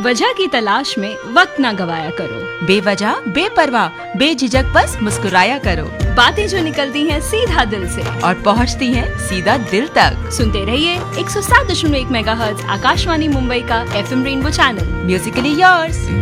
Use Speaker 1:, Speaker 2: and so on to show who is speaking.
Speaker 1: वजह की तलाश में वक्त न गवाया करो।
Speaker 2: बेवजह बेपरवाह बेझिझक बस मुस्कुराया करो।
Speaker 1: बातें जो निकलती हैं सीधा दिल से
Speaker 2: और पहुंचती हैं सीधा दिल तक।
Speaker 1: सुनते रहिए 107.1 मेगाहर्ट्ज आकाशवाणी मुंबई का FM rainbow channel.
Speaker 2: Musically yours.